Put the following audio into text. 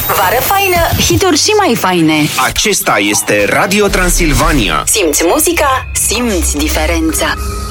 Vară faină, hituri și mai faine. Acesta este Radio Transilvania. Simți muzica, simți diferența.